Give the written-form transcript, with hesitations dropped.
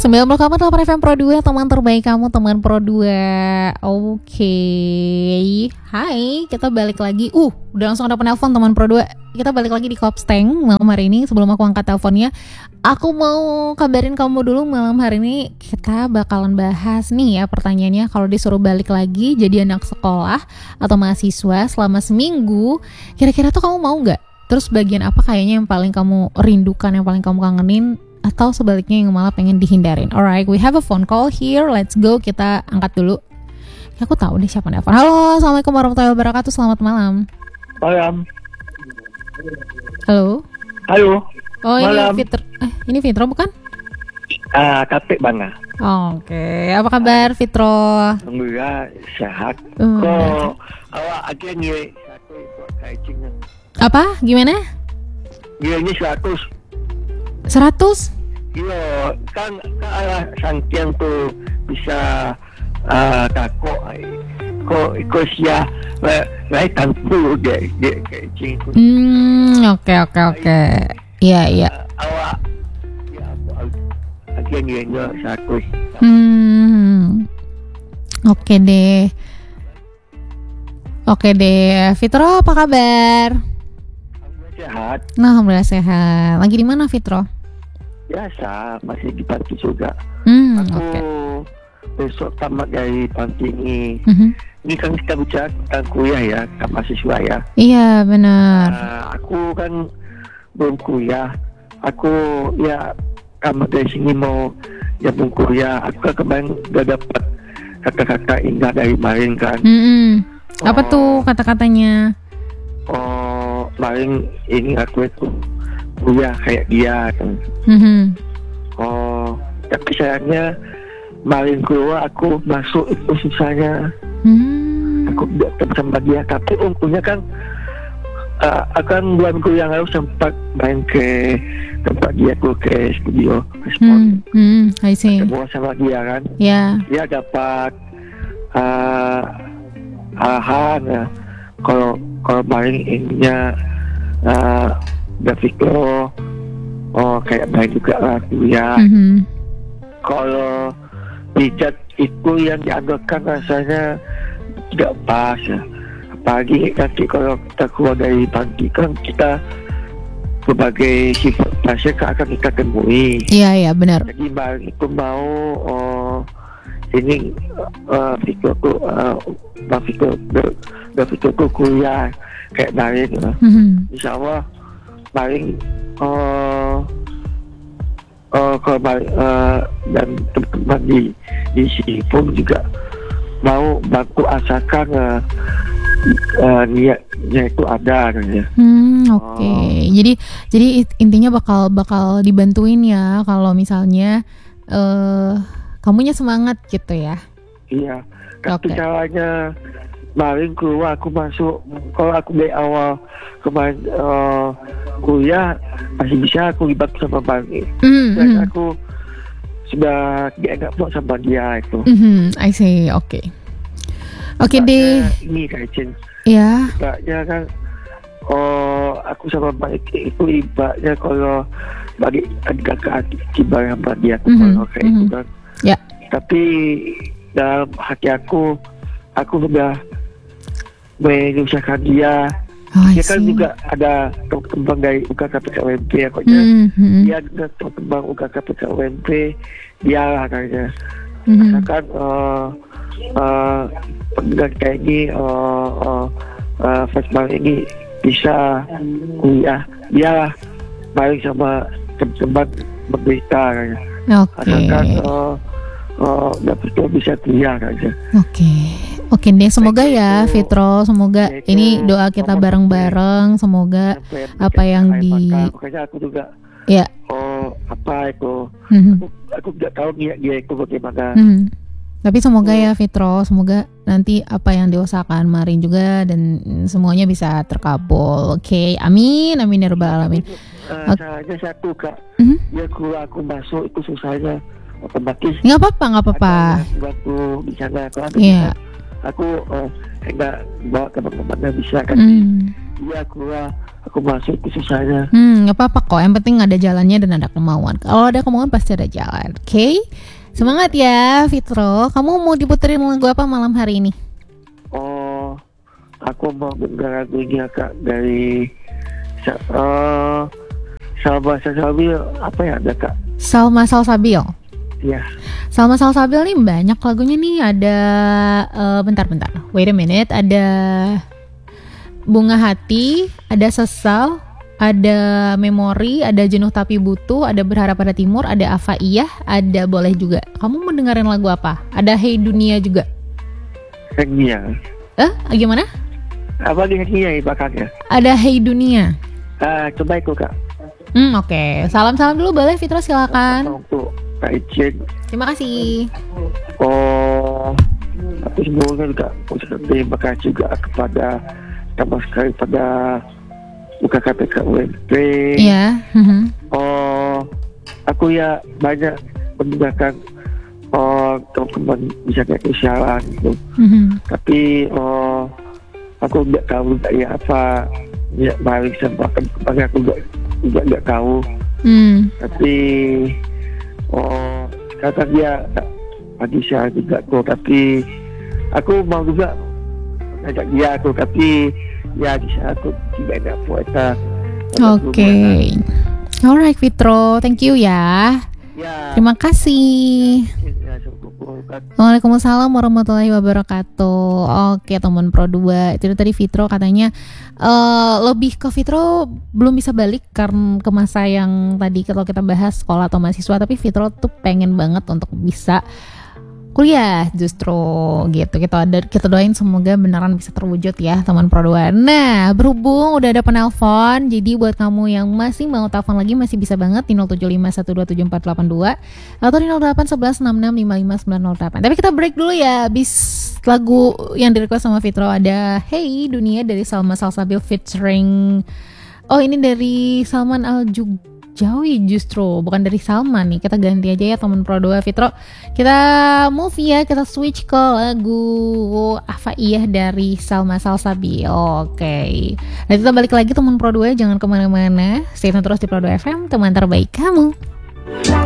90,8 FM Pro 2, teman terbaik kamu, teman Pro 2. Oke. Hai, kita balik lagi. Udah langsung ada penelpon teman Pro 2. Kita balik lagi di Kopsteng malam hari ini. Sebelum aku angkat teleponnya, aku mau kabarin kamu dulu, malam hari ini kita bakalan bahas nih ya pertanyaannya. Kalau disuruh balik lagi jadi anak sekolah atau mahasiswa selama seminggu, kira-kira tuh kamu mau gak? Terus bagian apa kayaknya yang paling kamu rindukan, yang paling kamu kangenin, atau sebaliknya yang malah pengen dihindarin? Alright, we have a phone call here. Let's go, kita angkat dulu. Aku tahu deh siapa nelfon. Halo, assalamualaikum warahmatullahi wabarakatuh. Selamat malam. Malam. Halo. Halo. Oh, malam. Ini Fitro bukan? Kapek bang. Oke, apa kabar Fitro? Alhamdulillah sehat. Awak agen ni satu ikut kaicing. Apa? Gimana? Dia ni 100. 100? Iya, kan arah sangkian tu bisa takut. Kok ikut sia, lai tanpu dia kaicing. Oke. Iya. Awak ya agen ni 100. Oke deh. Fitro, apa kabar? Sehat. Alhamdulillah sehat. Lagi di mana Fitro? Biasa, masih di panti juga. Aku besok tamat dari panti ini. Ini kan kita bicara tentang kuliah ya, tentang mahasiswa ya. Iya benar. Aku kan belum kuliah. Aku ya tamat dari sini mau nyambung kuliah. Aku kan kemarin udah dapat kata-kata indah dari Marin kan. Apa tuh kata-katanya? Paling ini aku itu kuliah kayak dia kan. Tapi sayangnya maling keluar aku masuk itu susahnya. Aku tidak sama dia. Tapi untungnya kan akan bulan kuliah lalu sempat main ke tempat dia, aku ke studio respon. I see. Ketemu sama dia kan. Dia dapat arahan ya. Kalau maling ininya berpikir kayak baik juga lah kuliah. Kalau pijat itu yang dianggapkan rasanya tidak pas ya. Apalagi nanti kalau kita keluar dari panti kan kita berbagai sifat pasien akan kita temui. Iya benar. Jadi balik itu mau ini berpikirku kuliah kayak baik lah. Insya Allah paling kalau dan teman-teman di sini pun juga mau bantu asalkan niatnya itu ada kan ya. Oke. Jadi intinya bakal dibantuin ya kalau misalnya kamunya semangat gitu ya. Iya. Tapi caranya maling keluar aku masuk. Kalau aku dari awal kemarin kuliah masih bisa aku libat sama maling. Dan aku sudah tidak enak sama dia itu. I see. Oke deh. Ini kaicin. Iya. Ibaratnya kan aku sama maling itu ibaratnya kalau bagi kakak kibar sama dia kalau kayak itu kan. Ya. Tapi dalam hati aku sudah menyusahkan dia. Dia kan juga ada teman dari UKKPKWMP ya koknya. Dia juga teman UKKPKWMP. Dia lah kayaknya. Misalkan pendidikan kayak ini festival ini bisa kuliah. Dia lah paling sama teman-teman berberita kayaknya. Asalkan bisa kuliah kayaknya. Oke deh, semoga ya Fitro, semoga ini doa kita bareng-bareng, semoga apa yang makanya aku juga apa itu aku tidak tahu dia itu bagaimana. Tapi semoga ya Fitro, semoga nanti apa yang diusahakan Marin juga dan semuanya bisa terkabul. Oke, amin ya rabbal alamin. Caranya satu kak, dia keluar aku masuk itu susahnya otomatis. Nggak apa-apa. Waktu di sana aku enggak bawa teman-temannya bisa kan. Dia keluar aku masuk ke susahnya. Gak apa-apa kok, yang penting ada jalannya dan ada kemauan. Kalau ada kemauan pasti ada jalan. Oke? Semangat ya Fitro. Kamu mau diputerin lagu apa malam hari ini? Oh, aku mau dengar lagunya Kak dari Salma Salsabil, apa ya ada Kak? Salma Salsabil. Iya. Salma Salsabil nih banyak lagunya nih. Ada bentar. Wait a minute. Ada Bunga Hati, ada Sesal, ada Memori, ada Jenuh Tapi Butuh, ada Berharap Pada Timur, ada Afa Iyah, ada Boleh Juga. Kamu mau dengerin lagu apa? Ada Hey Dunia juga. Dunia. Gimana? Apa di Dunia bakatnya? Ada Hey Dunia. Coba ikut Kak. Oke. Salam-salam dulu boleh Fitro, silakan. Untuk Kak Icin. Terima kasih. Tapi semoga juga terima kasih juga kepada sama sekali pada UKKPK UMP. Iya. Aku ya banyak mendengarkan teman-teman bisa kayak kesialan gitu. Tapi aku nggak tahu ya apa ya balik sama kembali aku juga nggak tahu. Tapi kata dia pagi saya juga kok, tapi aku mau juga ajak dia aku, tapi ya di sana aku tidak ada puasa. Oke. Alright Fitro, thank you ya. Terima kasih. Waalaikumsalam warahmatullahi wabarakatuh. Oke teman Pro 2, itu tadi Fitro katanya lebih ke Fitro belum bisa balik karena ke masa yang tadi kalau kita bahas sekolah atau mahasiswa, tapi Fitro tuh pengen banget untuk bisa kuliah justru gitu. Kita doain semoga beneran bisa terwujud ya teman Pro 2. Nah, berhubung udah ada penelpon, jadi buat kamu yang masih mau telepon lagi masih bisa banget di 0751274482 atau di 0811665598. Tapi kita break dulu ya. Habis lagu yang di-request sama Fitro ada Hey Dunia dari Salma Salsabil featuring ini dari Salman Al-Jawi justru, bukan dari Salman nih. Kita ganti aja ya teman Pro 2 Fitro. Kita move ya, kita switch ke lagu Afa Iyah dari Salma Salsabil. Oke. Nanti kita balik lagi teman Pro 2, jangan kemana-mana. Stay tune terus di Pro 2 FM, teman terbaik kamu.